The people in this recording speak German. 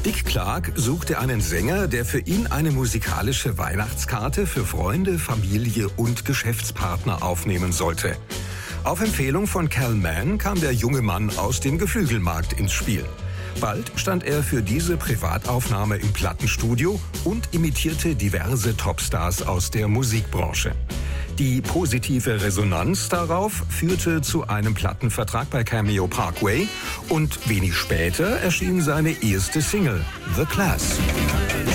Dick Clark suchte einen Sänger, der für ihn eine musikalische Weihnachtskarte für Freunde, Familie und Geschäftspartner aufnehmen sollte. Auf Empfehlung von Cal Mann kam der junge Mann aus dem Geflügelmarkt ins Spiel. Bald stand er für diese Privataufnahme im Plattenstudio und imitierte diverse Topstars aus der Musikbranche. Die positive Resonanz darauf führte zu einem Plattenvertrag bei Cameo Parkway und wenig später erschien seine erste Single, The Class.